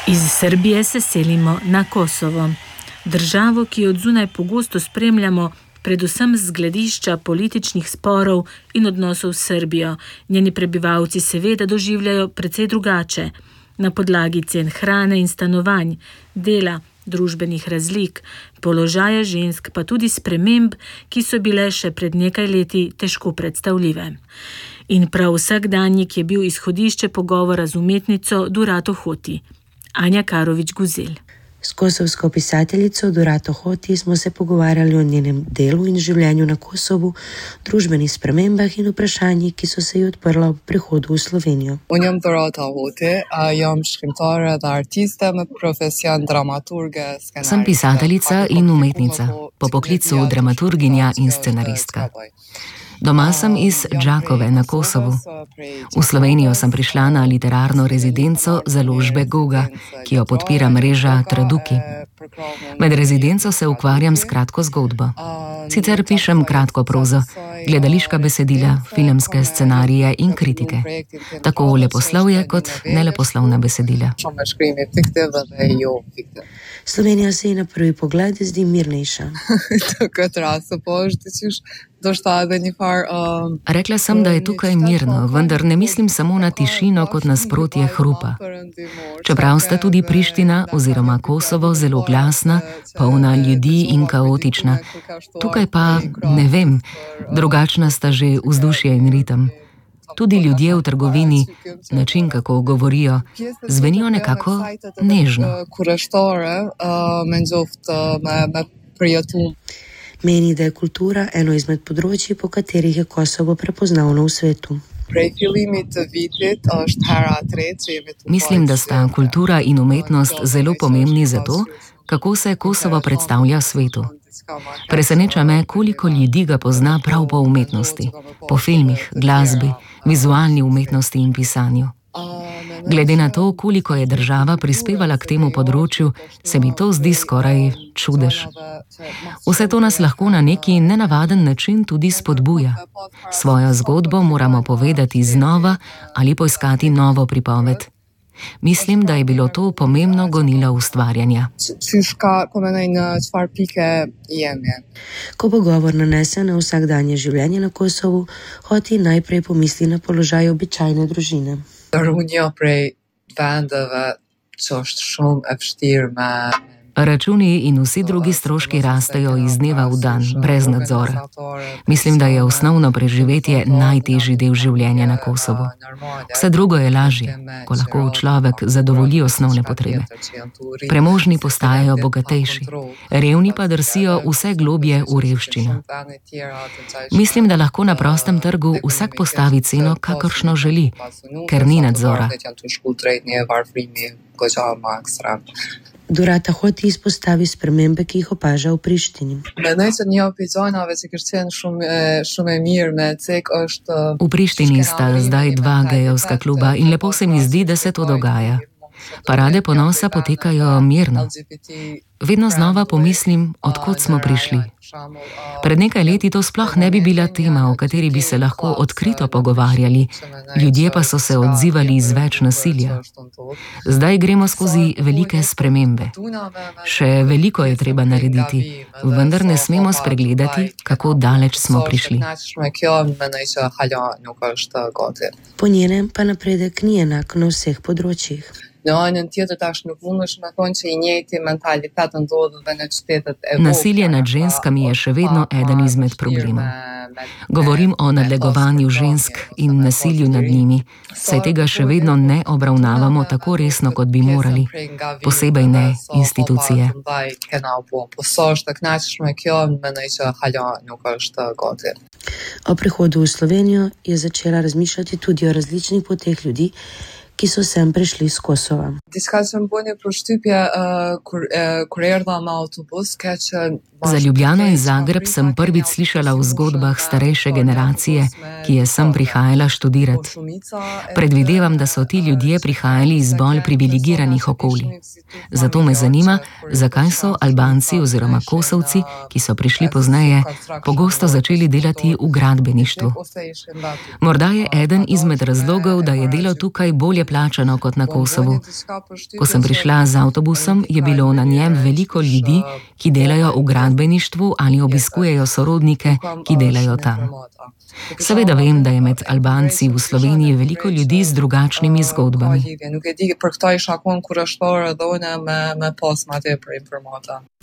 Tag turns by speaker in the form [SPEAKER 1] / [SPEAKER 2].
[SPEAKER 1] Iz Srbije se selimo na Kosovo, državo, ki od zunaj pogosto spremljamo, predvsem z gledišča političnih sporov in odnosov s Srbijo. Njeni prebivalci seveda doživljajo precej drugače, na podlagi cen hrane in stanovanj, dela, družbenih razlik, položaja žensk, pa tudi sprememb, ki so bile še pred nekaj leti težko predstavljive. In prav vsakdanjik je bil izhodišče pogovora z umetnico Durato Hoti, Anja Karović-Guzelj.
[SPEAKER 2] S kosovsko pisateljico Durato Hoti smo se pogovarjali o njenem delu in življenju na Kosovu, družbenih spremembah in vprašanjih, ki so se ji odprla ob prihodu v Slovenijo.
[SPEAKER 3] Unë jam Durato Hoti, jam shkrimtare dhe artiste me profesion dramaturge, scenariste.
[SPEAKER 4] Sem pisateljica in umetnica, po poklicu dramaturginja in scenaristka. Doma sem iz Đakove na Kosovu. V Slovenijo sem prišla na literarno rezidenco založbe Goga, ki jo podpira mreža Traduki. Med rezidenco se ukvarjam s kratko zgodbo. Sicer pišem kratko prozo, gledališka besedila, filmske scenarije in kritike. Tako leposlovje kot neleposlovna besedila.
[SPEAKER 2] Slovenija se ji na prvi pogled zdi mirnejša.
[SPEAKER 4] Rekla sem, da je tukaj mirno, vendar ne mislim samo na tišino kot nasprotje hrupa. Čeprav sta tudi Priština oziroma Kosovo zelo glasna, polna ljudi in kaotična. Tukaj pa, ne vem, drugačna sta že vzdušje in ritem. Tudi ljudje v trgovini, način, kako govorijo, zvenijo nekako nežno.
[SPEAKER 2] Meni, da je kultura eno izmed področij, po katerih je Kosovo prepoznavno v svetu.
[SPEAKER 4] Mislim, da sta kultura in umetnost zelo pomembni za to, kako se Kosovo predstavlja svetu. Preseneča me, koliko ljudi ga pozna prav po umetnosti, po filmih, glasbi, vizualni umetnosti in pisanju. Glede na to, koliko je država prispevala k temu področju, se mi to zdi skoraj čudež. Vse to nas lahko na neki nenavaden način tudi spodbuja. Svojo zgodbo moramo povedati znova ali poiskati novo pripoved. Mislim, da je bilo to pomembno gonilo ustvarjanja.
[SPEAKER 2] Ko pogovor nanese na vsakdanje življenje na Kosovu, Hoti najprej pomisli na položaj običajne družine.
[SPEAKER 4] Računi in vsi drugi stroški rastejo iz dneva v dan, brez nadzora. Mislim, da je osnovno preživetje najtežji del življenja na Kosovu. Vse drugo je lažje, ko lahko človek zadovolji osnovne potrebe. Premožni postajajo bogatejši, revni pa drsijo vse globje v revščino. Mislim, da lahko na prostem trgu vsak postavi ceno, kakršno želi, ker ni nadzora.
[SPEAKER 2] Durata Hoti izpostavi spremembe, ki jih opaža v Prištini.
[SPEAKER 4] V Prištini sta zdaj 2 gejevska kluba in lepo se mi zdi, da se to dogaja. Parade ponosa potekajo mirno. Vedno znova pomislim, od kod smo prišli. Pred nekaj leti to sploh ne bi bila tema, o kateri bi se lahko odkrito pogovarjali. Ljudje pa so se odzivali z več nasilja. Zdaj gremo skozi velike spremembe. Še veliko je treba narediti, vendar ne smemo spregledati, kako daleč smo prišli.
[SPEAKER 2] Po njenem pa napredek ni enak na vseh področjih.
[SPEAKER 4] Nasilje nad ženskami je še vedno eden izmed problemov. Govorim o nadlegovanju žensk in nasilju nad njimi, saj tega še vedno ne obravnavamo tako resno, kot bi morali, posebej ne institucije.
[SPEAKER 2] O prihodu v Slovenijo je začela razmišljati tudi o različnih poteh ljudi, ki so sem prišli z Kosova.
[SPEAKER 4] Za Ljubljano in Zagreb sem prvič slišala v zgodbah starejše generacije, ki je sem prihajala študirati. Predvidevam, da so ti ljudje prihajali iz bolj privilegiranih okolij. Zato me zanima, zakaj so Albanci oziroma Kosovci, ki so prišli pozneje, pogosto začeli delati v gradbeništvu. Morda je eden izmed razlogov, da je delo tukaj bolje plačano kot na Kosovu. Ko sem prišla z avtobusom, je bilo na njem veliko ljudi, ki delajo v gradbeništvu ali obiskujejo sorodnike, ki delajo tam. Seveda vem, da je med Albanci v Sloveniji veliko ljudi z drugačnimi zgodbami.